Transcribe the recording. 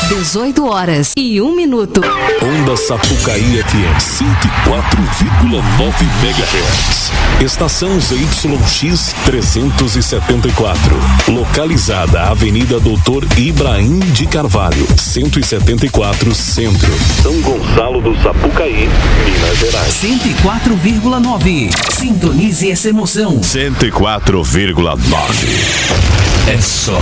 18h01. Onda Sapucaí FM 104,9 MHz. Estação ZYX 374. Localizada Avenida Doutor Ibrahim de Carvalho, 174 Centro, São Gonçalo do Sapucaí, Minas Gerais. 104,9. Sintonize essa emoção. 104,9. É só